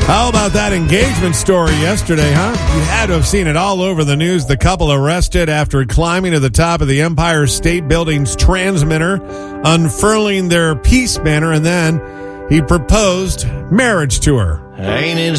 How about that engagement story yesterday, huh? You had to have seen it all over the news. The couple arrested after climbing to the top of the Empire State Building's transmitter, unfurling their peace banner, and then he proposed marriage to her. Ain't it